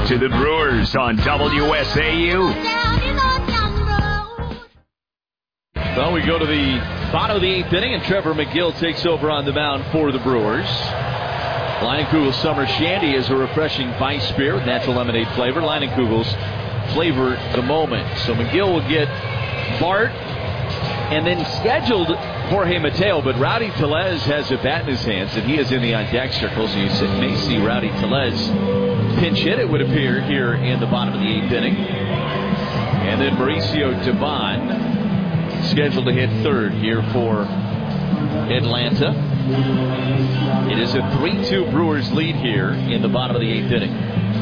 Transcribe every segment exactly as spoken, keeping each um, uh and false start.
to the Brewers on W S A U. Well, we go to the bottom of the eighth inning, and Trevor McGill takes over on the mound for the Brewers. Leinenkugel's Summer Shandy is a refreshing vice beer with natural lemonade flavor. Leinenkugel's flavor the moment. So McGill will get Bart and then scheduled Jorge Mateo, but Rowdy Tellez has a bat in his hands, and he is in the on-deck circles. And you may see Rowdy Tellez pinch hit, it would appear, here in the bottom of the eighth inning. And then Mauricio Dubon scheduled to hit third here for Atlanta. It is a three two Brewers lead here in the bottom of the eighth inning.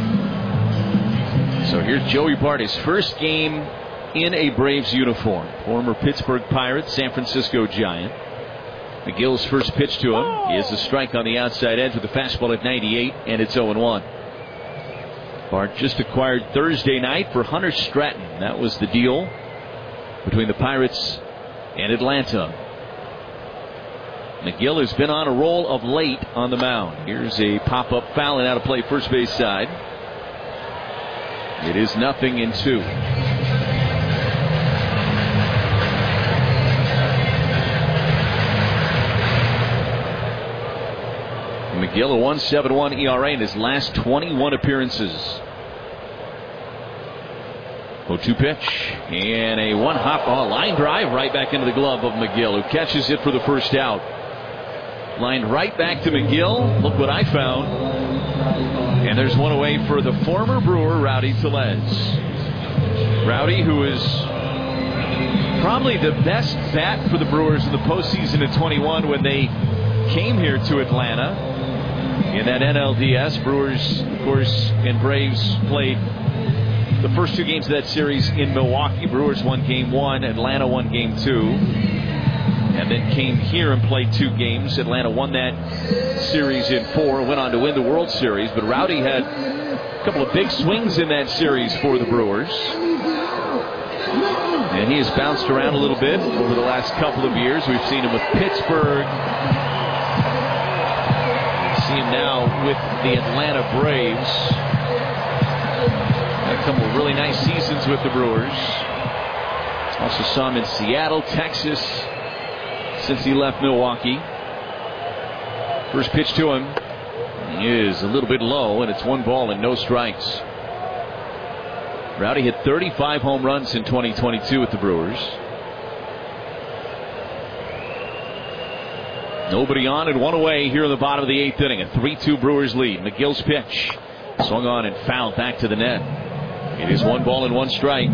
So here's Joey Bart, his first game in a Braves uniform. Former Pittsburgh Pirate, San Francisco Giant. McGill's first pitch to him is a strike on the outside edge with a fastball at ninety-eight, and it's oh one. Bart just acquired Thursday night for Hunter Stratton. That was the deal between the Pirates and Atlanta. McGill has been on a roll of late on the mound. Here's a pop-up foul and out of play first base side. It is nothing in two. McGill, a one point seven one E R A in his last twenty-one appearances. oh two pitch. And a one-hop oh, line drive right back into the glove of McGill, who catches it for the first out. Lined right back to McGill. Look what I found. And there's one away for the former Brewer, Rowdy Tellez. Rowdy, who is probably the best bat for the Brewers in the postseason in twenty-one when they came here to Atlanta. In that N L D S, Brewers, of course, and Braves played the first two games of that series in Milwaukee. Brewers won game one, Atlanta won game two, and then came here and played two games. Atlanta won that series in four, went on to win the World Series, but Rowdy had a couple of big swings in that series for the Brewers. And he has bounced around a little bit over the last couple of years. We've seen him with Pittsburgh. See him now with the Atlanta Braves. Had a couple of really nice seasons with the Brewers. Also saw him in Seattle, Texas, since he left Milwaukee. First pitch to him is a little bit low, and it's one ball and no strikes. Rowdy hit thirty-five home runs in twenty twenty-two with the Brewers. Nobody on and one away here in the bottom of the eighth inning. A three two Brewers lead. McGill's pitch swung on and fouled back to the net. It is one ball and one strike.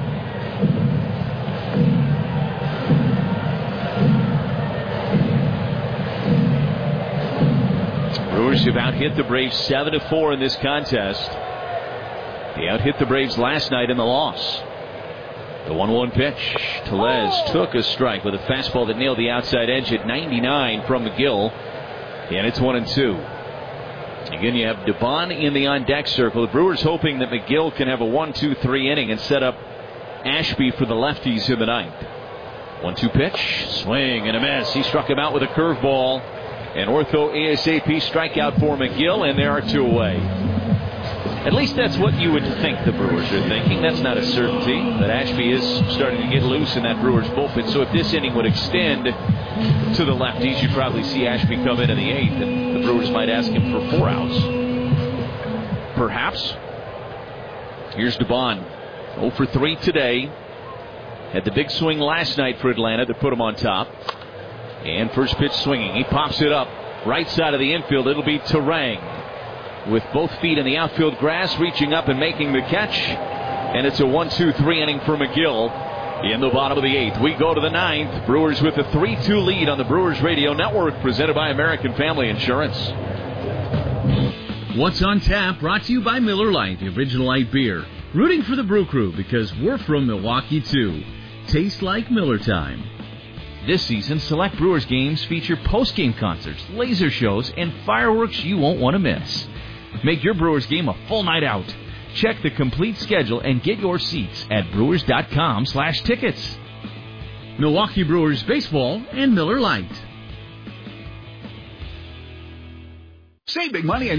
Brewers have out-hit the Braves seven to four in this contest. They out-hit the Braves last night in the loss. The one one pitch. Tellez took a strike with a fastball that nailed the outside edge at ninety-nine from McGill. And it's one and two. Again, you have Dubon in the on-deck circle. The Brewers hoping that McGill can have a one two three inning and set up Ashby for the lefties in the ninth. one two pitch. Swing and a miss. He struck him out with a curveball. An ortho ASAP strikeout for McGill, and there are two away. At least that's what you would think the Brewers are thinking. That's not a certainty, but Ashby is starting to get loose in that Brewers bullpen. So if this inning would extend to the lefties, you'd probably see Ashby come in in the eighth, and the Brewers might ask him for four outs. Perhaps. Here's Dubon. oh for three today. Had the big swing last night for Atlanta that put him on top. And first pitch swinging. He pops it up. Right side of the infield. It'll be Terang. With both feet in the outfield grass, reaching up and making the catch. And it's a one two three inning for McGill in the bottom of the eighth. We go to the ninth. Brewers with a three two lead on the Brewers Radio Network, presented by American Family Insurance. What's on Tap, brought to you by Miller Lite, the original light beer. Rooting for the Brew Crew because we're from Milwaukee, too. Tastes like Miller time. This season, select Brewers games feature post-game concerts, laser shows, and fireworks you won't want to miss. Make your Brewers game a full night out. Check the complete schedule and get your seats at brewers.com slash tickets. Milwaukee Brewers Baseball and Miller Lite. Save big money